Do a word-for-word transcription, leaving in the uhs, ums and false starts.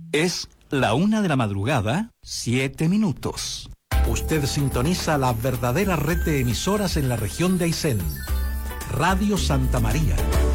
Es la una de la madrugada, siete minutos. Usted sintoniza la verdadera red de emisoras en la región de Aysén. Radio Santa María.